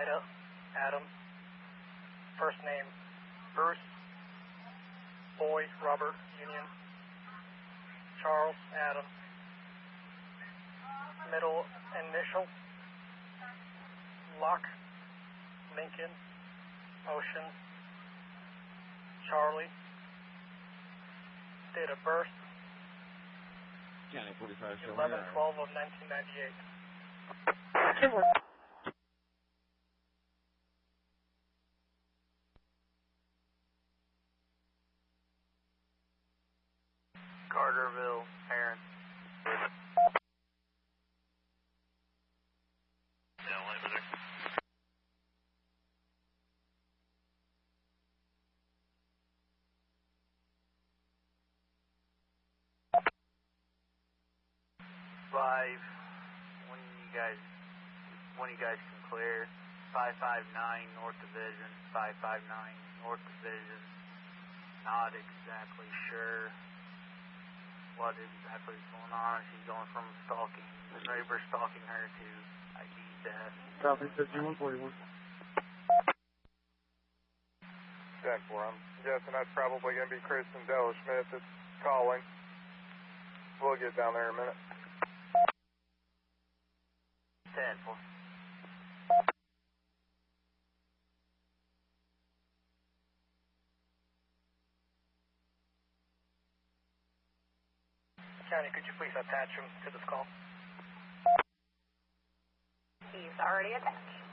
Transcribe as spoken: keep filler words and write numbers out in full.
Ida, Adam. First name, Bruce. Boy, Robert, Union. Charles, Adam. Middle initial, Locke, Lincoln, Ocean, Charlie. Date of birth, eleven twelve of nineteen ninety-eight. Carterville, Aaron. Five, when you guys, when you guys can clear, five five nine North Division, five five nine North Division. Not exactly sure what exactly is going on. She's going from stalking, the neighbor stalking her to I D theft. Copy, fifty-one forty-one. ten four, I'm guessing that's probably going to be Kristen Della Schmidt that's calling. We'll get down there in a minute. ten four. County, could you please attach him to this call? He's already attached.